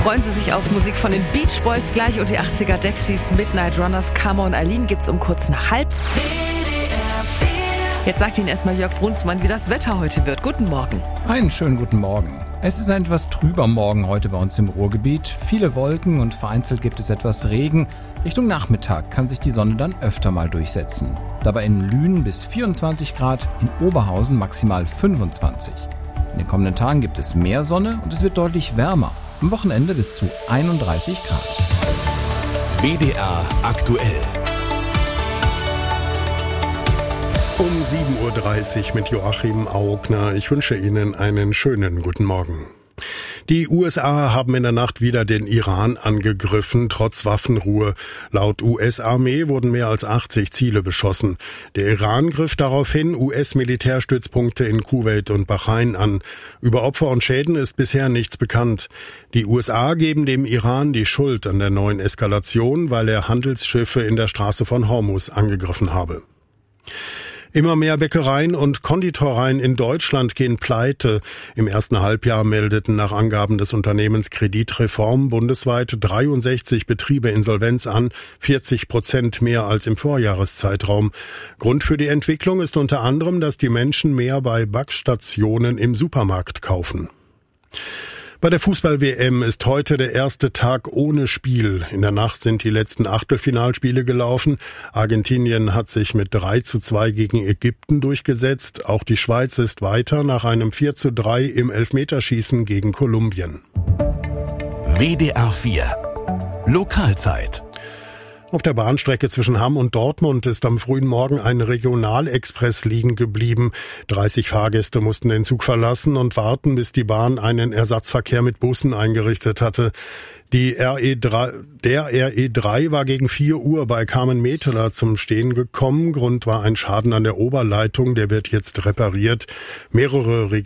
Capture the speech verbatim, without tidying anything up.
Freuen Sie sich auf Musik von den Beach Boys gleich und die achtziger Dexys, Midnight Runners, Karma und Eileen gibt's um kurz nach halb. Jetzt sagt Ihnen erstmal Jörg Brunsmann, wie das Wetter heute wird. Guten Morgen. Einen schönen guten Morgen. Es ist ein etwas trüber Morgen heute bei uns im Ruhrgebiet. Viele Wolken und vereinzelt gibt es etwas Regen. Richtung Nachmittag kann sich die Sonne dann öfter mal durchsetzen. Dabei in Lünen bis vierundzwanzig Grad, in Oberhausen maximal fünfundzwanzig. In den kommenden Tagen gibt es mehr Sonne und es wird deutlich wärmer. Am Wochenende bis zu einunddreißig Grad. W D R aktuell. Um sieben Uhr dreißig mit Joachim Augner. Ich wünsche Ihnen einen schönen guten Morgen. Die U S A haben in der Nacht wieder den Iran angegriffen, trotz Waffenruhe. Laut U S-Armee wurden mehr als achtzig Ziele beschossen. Der Iran griff daraufhin U S-Militärstützpunkte in Kuwait und Bahrain an. Über Opfer und Schäden ist bisher nichts bekannt. Die U S A geben dem Iran die Schuld an der neuen Eskalation, weil er Handelsschiffe in der Straße von Hormuz angegriffen habe. Immer mehr Bäckereien und Konditoreien in Deutschland gehen pleite. Im ersten Halbjahr meldeten nach Angaben des Unternehmens Kreditreform bundesweit dreiundsechzig Betriebe Insolvenz an, vierzig Prozent mehr als im Vorjahreszeitraum. Grund für die Entwicklung ist unter anderem, dass die Menschen mehr bei Backstationen im Supermarkt kaufen. Bei der Fußball-W M ist heute der erste Tag ohne Spiel. In der Nacht sind die letzten Achtelfinalspiele gelaufen. Argentinien hat sich mit drei zu zwei gegen Ägypten durchgesetzt. Auch die Schweiz ist weiter nach einem vier zu drei im Elfmeterschießen gegen Kolumbien. W D R vier Lokalzeit. Auf der Bahnstrecke zwischen Hamm und Dortmund ist am frühen Morgen ein Regionalexpress liegen geblieben. dreißig Fahrgäste mussten den Zug verlassen und warten, bis die Bahn einen Ersatzverkehr mit Bussen eingerichtet hatte. Die R E drei, der R E drei war gegen vier Uhr bei Carmen-Meteler zum Stehen gekommen. Grund war ein Schaden an der Oberleitung, der wird jetzt repariert. Mehrere